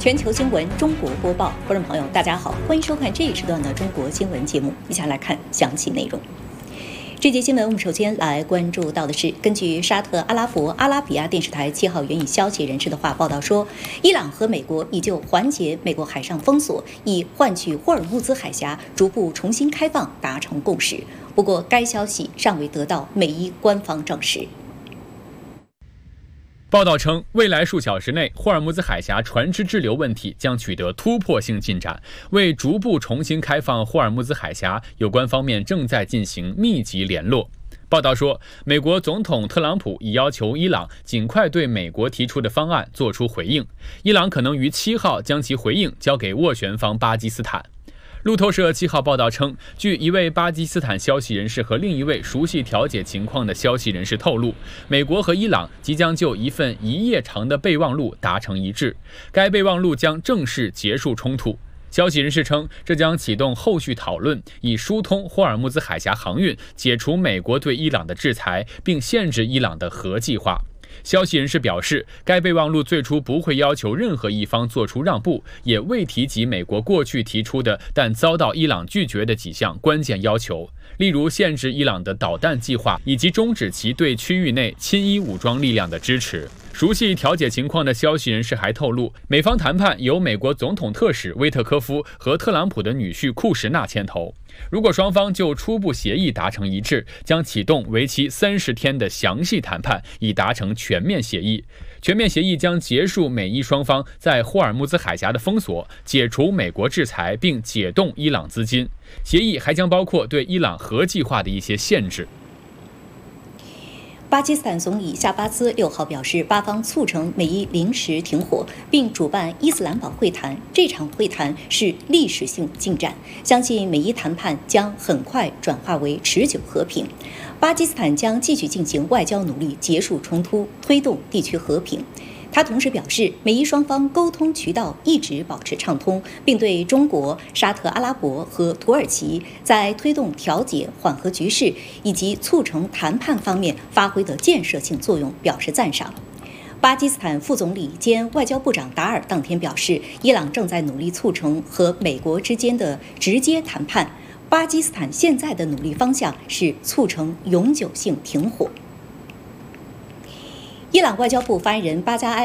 全球新闻中国播报，观众朋友大家好，欢迎收看这一时段的中国新闻节目。一起来看详细内容。这节新闻我们首先来关注到的是，根据沙特阿拉伯阿拉比亚电视台7号援引消息人士的话报道说，伊朗和美国已就缓解美国海上封锁，以换取霍尔木兹海峡逐步重新开放达成共识。不过，该消息尚未得到美伊官方证实。 报道称，未来数小时内，霍尔木兹海峡船只滞留问题将取得突破性进展。为逐步重新开放霍尔木兹海峡，有关方面正在进行密集联络。报道说，美国总统特朗普已要求伊朗尽快对美国提出的方案作出回应，伊朗可能于7号将其回应交给斡旋方巴基斯坦。路透社7号报道称，据一位巴基斯坦消息人士和另一位熟悉调解情况的消息人士透露，美国和伊朗即将就一份1页长的备忘录达成一致，该备忘录将正式结束冲突。消息人士称，这将启动后续讨论，以疏通霍尔木兹海峡航运，解除美国对伊朗的制裁，并限制伊朗的核计划。消息人士表示，该备忘录最初不会要求任何一方做出让步，也未提及美国过去提出的但遭到伊朗拒绝的几项关键要求，例如限制伊朗的导弹计划，以及终止其对区域内亲伊武装力量的支持。熟悉调解情况的消息人士还透露，美方谈判由美国总统特使威特科夫和特朗普的女婿库什纳牵头。如果双方就初步协议达成一致，将启动为期30天的详细谈判，以达成全面协议。全面协议将结束美伊双方在霍尔木兹海峡的封锁，解除美国制裁，并解冻伊朗资金。协议还将包括对伊朗核计划的一些限制。 巴基斯坦总理夏巴兹6号表示，巴方促成美伊临时停火，并主办伊斯兰堡会谈。这场会谈是历史性进展，相信美伊谈判将很快转化为持久和平。巴基斯坦将继续进行外交努力，结束冲突，推动地区和平。他同时表示，美伊双方沟通渠道一直保持畅通，并对中国、沙特阿拉伯和土耳其在推动调解、缓和局势以及促成谈判方面发挥的建设性作用表示赞赏。巴基斯坦副总理兼外交部长达尔当天表示，伊朗正在努力促成和美国之间的直接谈判，巴基斯坦现在的努力方向是促成永久性停火。伊朗外交部发言人巴加埃